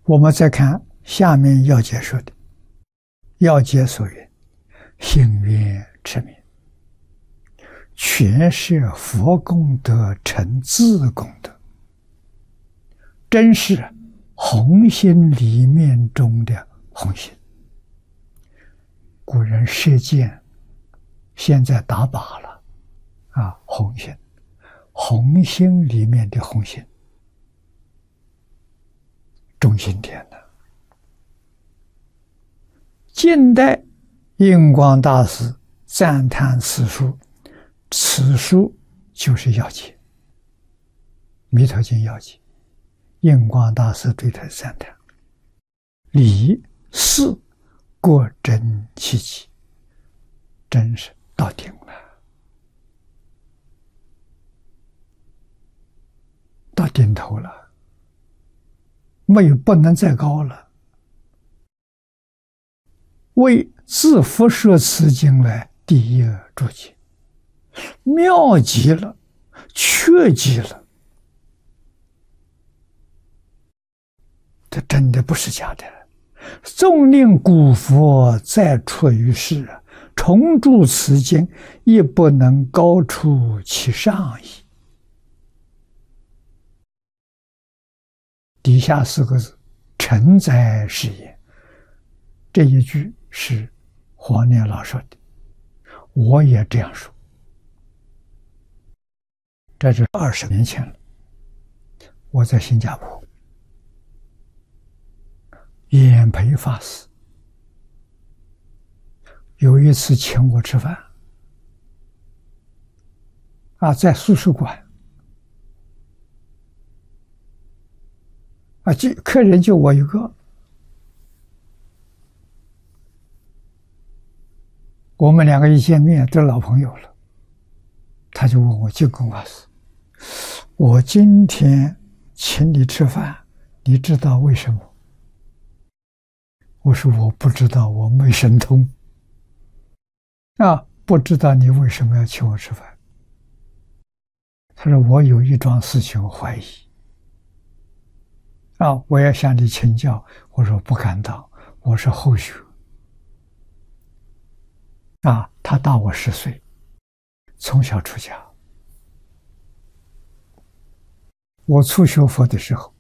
我们再看下面要解说的，要解所云：行愿持名，全是佛功德成自功德，真是红心里面中的红心。古人射箭，现在打靶了啊，红心，红心里面的红心，中心点的。近代印光大师赞叹此书，此书就是要解，弥陀经要解。印光大师对他赞叹：理事各真其极，真是到顶了，到顶头了，没有不能再高了。为自复说此经来第一注解，妙极了，确极了。这真的不是假的。纵令古佛再出于世，重著此经，亦不能高出其上矣。底下四个字：诚哉是也。这一句是黄念老说的，我也这样说。这是20年前了，我在新加坡，演培法师有一次请我吃饭啊，在素食馆啊，客人就我一个。我们两个一见面都老朋友了，他就问我：净空法师，我今天请你吃饭，你知道为什么？我说我不知道，我没神通啊，不知道你为什么要请我吃饭。他说我有一桩事情怀疑啊，我要向你请教。我说不敢当，我是后学啊，他大我10岁，从小出家。我初学佛的时候，